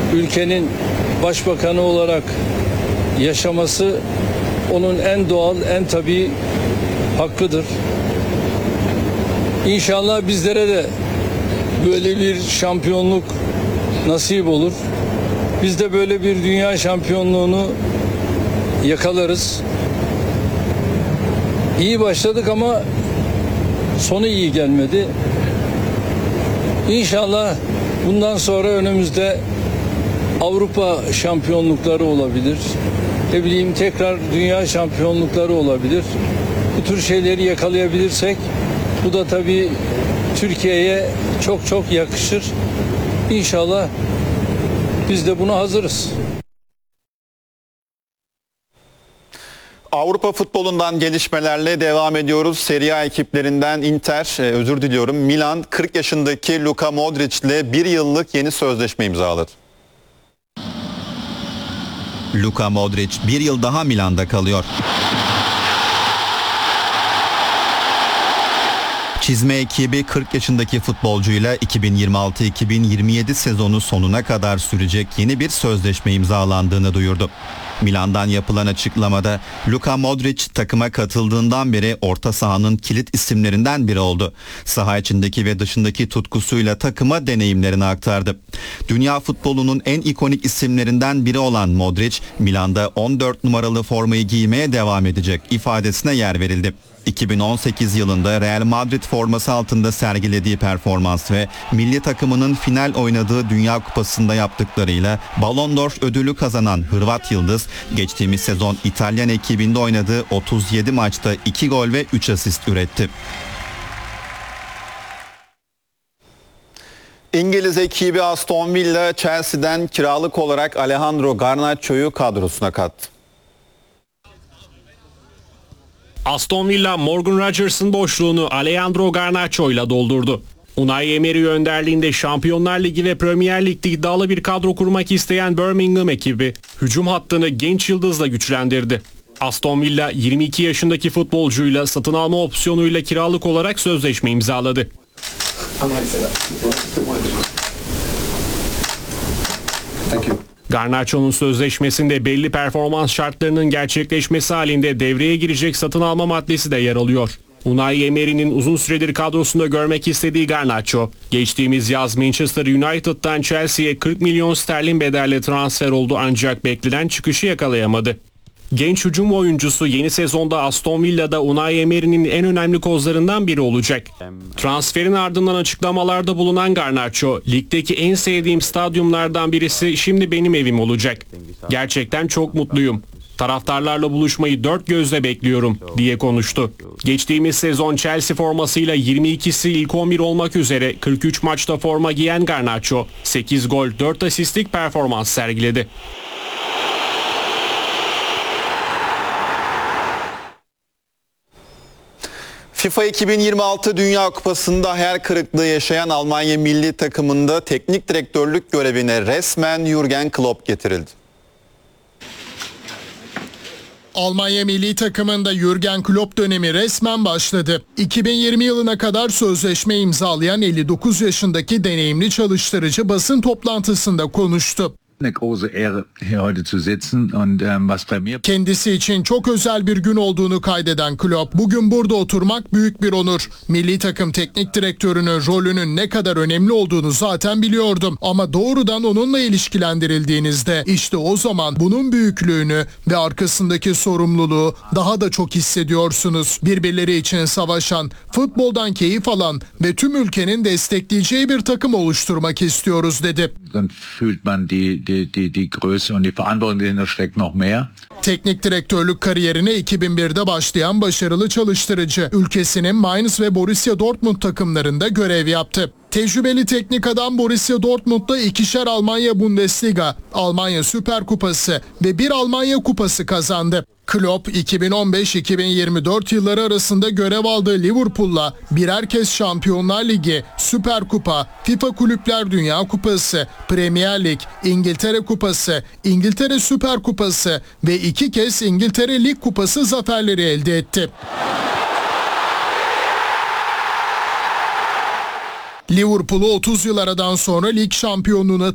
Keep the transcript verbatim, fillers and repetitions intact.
ülkenin başbakanı olarak yaşaması onun en doğal, en tabii hakkıdır. İnşallah bizlere de böyle bir şampiyonluk nasip olur. Biz de böyle bir dünya şampiyonluğunu yakalarız. İyi başladık ama sonu iyi gelmedi. İnşallah bundan sonra önümüzde Avrupa şampiyonlukları olabilir. Ne bileyim tekrar dünya şampiyonlukları olabilir. Bu tür şeyleri yakalayabilirsek bu da tabii Türkiye'ye çok çok yakışır. İnşallah biz de buna hazırız. Avrupa futbolundan gelişmelerle devam ediyoruz. Serie A ekiplerinden Inter, e, özür diliyorum, Milan kırk yaşındaki Luka Modric ile bir yıllık yeni sözleşme imzaladı. Luka Modric bir yıl daha Milan'da kalıyor. Çizme ekibi kırk yaşındaki futbolcuyla iki bin yirmi altı iki bin yirmi yedi sezonu sonuna kadar sürecek yeni bir sözleşme imzalandığını duyurdu. Milan'dan yapılan açıklamada Luka Modric takıma katıldığından beri orta sahanın kilit isimlerinden biri oldu. Saha içindeki ve dışındaki tutkusuyla takıma deneyimlerini aktardı. Dünya futbolunun en ikonik isimlerinden biri olan Modric, Milan'da on dört numaralı formayı giymeye devam edecek ifadesine yer verildi. iki bin on sekiz yılında Real Madrid forması altında sergilediği performans ve milli takımının final oynadığı Dünya Kupası'nda yaptıklarıyla Ballon d'Or ödülü kazanan Hırvat yıldız, geçtiğimiz sezon İtalyan ekibinde oynadığı otuz yedi maçta iki gol ve üç asist üretti. İngiliz ekibi Aston Villa, Chelsea'den kiralık olarak Alejandro Garnacho'yu kadrosuna kattı. Aston Villa, Morgan Rodgers'ın boşluğunu Alejandro Garnacho ile doldurdu. Unai Emery önderliğinde Şampiyonlar Ligi ve Premier Lig'de iddialı bir kadro kurmak isteyen Birmingham ekibi hücum hattını genç yıldızla güçlendirdi. Aston Villa yirmi iki yaşındaki futbolcuyla satın alma opsiyonuyla kiralık olarak sözleşme imzaladı. Garnacho'nun sözleşmesinde belli performans şartlarının gerçekleşmesi halinde devreye girecek satın alma maddesi de yer alıyor. Unai Emery'nin uzun süredir kadrosunda görmek istediği Garnacho, geçtiğimiz yaz Manchester United'dan Chelsea'ye kırk milyon sterlin bedelle transfer oldu ancak beklenen çıkışı yakalayamadı. Genç hücum oyuncusu yeni sezonda Aston Villa'da Unai Emery'nin en önemli kozlarından biri olacak. Transferin ardından açıklamalarda bulunan Garnacho, ligdeki en sevdiğim stadyumlardan birisi şimdi benim evim olacak. Gerçekten çok mutluyum. Taraftarlarla buluşmayı dört gözle bekliyorum diye konuştu. Geçtiğimiz sezon Chelsea formasıyla yirmi ikisi ilk on bir olmak üzere kırk üç maçta forma giyen Garnacho, sekiz gol dört asistlik performans sergiledi. FIFA iki bin yirmi altı Dünya Kupası'nda hayal kırıklığı yaşayan Almanya milli takımında teknik direktörlük görevine resmen Jürgen Klopp getirildi. Almanya milli takımında Jürgen Klopp dönemi resmen başladı. iki bin yirmi yılına kadar sözleşme imzalayan elli dokuz yaşındaki deneyimli çalıştırıcı basın toplantısında konuştu. Kendisi için çok özel bir gün olduğunu kaydeden Klopp, bugün burada oturmak büyük bir onur. Milli takım teknik direktörünün rolünün ne kadar önemli olduğunu zaten biliyordum. Ama doğrudan onunla ilişkilendirildiğinizde işte o zaman bunun büyüklüğünü ve arkasındaki sorumluluğu daha da çok hissediyorsunuz. Birbirleri için savaşan, futboldan keyif alan ve tüm ülkenin destekleyeceği bir takım oluşturmak istiyoruz dedi. Die, die, die Größe und die Verantwortung, die dahinter steckt, noch mehr. Teknik direktörlük kariyerine iki bin birde başlayan başarılı çalıştırıcı, ülkesinin Mainz ve Borussia Dortmund takımlarında görev yaptı. Tecrübeli teknik adam Borussia Dortmund'da ikişer Almanya Bundesliga, Almanya Süper Kupası ve bir Almanya Kupası kazandı. Klopp iki bin on beş iki bin yirmi dört yılları arasında görev aldığı Liverpool'la birer kez Şampiyonlar Ligi, Süper Kupa, FIFA Kulüpler Dünya Kupası, Premier Lig, İngiltere Kupası, İngiltere Süper Kupası ve iki kez İngiltere Lig Kupası zaferleri elde etti. Liverpool'u otuz yıl aradan sonra lig şampiyonluğuna